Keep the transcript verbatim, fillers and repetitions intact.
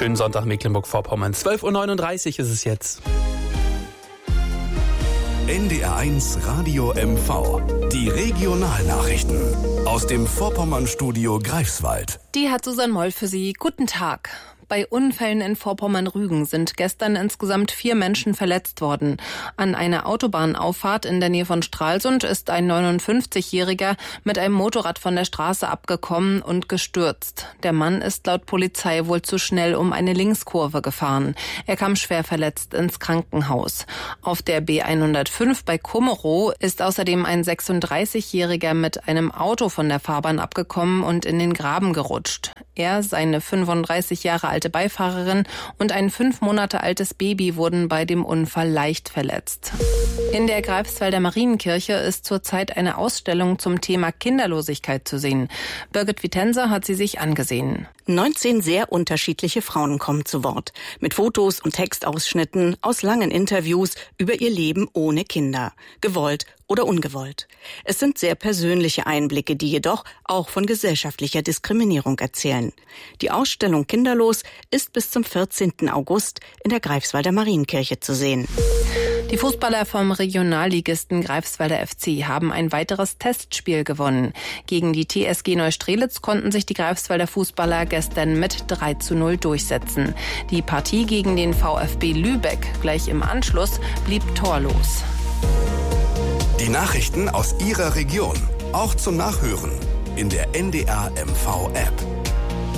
Schönen Sonntag Mecklenburg-Vorpommern. zwölf Uhr neununddreißig ist es jetzt. N D R eins Radio M V. Die Regionalnachrichten aus dem Vorpommern-Studio Greifswald. Die hat Susanne Moll für Sie. Guten Tag. Bei Unfällen in Vorpommern-Rügen sind gestern insgesamt vier Menschen verletzt worden. An einer Autobahnauffahrt in der Nähe von Stralsund ist ein neunundfünfzigjähriger mit einem Motorrad von der Straße abgekommen und gestürzt. Der Mann ist laut Polizei wohl zu schnell um eine Linkskurve gefahren. Er kam schwer verletzt ins Krankenhaus. Auf der B hundertfünf bei Kummerow ist außerdem ein sechsunddreißigjähriger mit einem Auto von der Fahrbahn abgekommen und in den Graben gerutscht. Er, seine fünfunddreißig Jahre alte Beifahrerin und ein fünf Monate altes Baby wurden bei dem Unfall leicht verletzt. In der Greifswalder Marienkirche ist zurzeit eine Ausstellung zum Thema Kinderlosigkeit zu sehen. Birgit Wittenser hat sie sich angesehen. neunzehn sehr unterschiedliche Frauen kommen zu Wort. Mit Fotos und Textausschnitten aus langen Interviews über ihr Leben ohne Kinder. Gewollt oder ungewollt. Es sind sehr persönliche Einblicke, die jedoch auch von gesellschaftlicher Diskriminierung erzählen. Die Ausstellung Kinderlos ist bis zum vierzehnten August in der Greifswalder Marienkirche zu sehen. Die Fußballer vom Regionalligisten Greifswalder F C haben ein weiteres Testspiel gewonnen. Gegen die T S G Neustrelitz konnten sich die Greifswalder Fußballer gestern mit drei zu null durchsetzen. Die Partie gegen den VfB Lübeck gleich im Anschluss blieb torlos. Die Nachrichten aus Ihrer Region, auch zum Nachhören in der N D R M V App.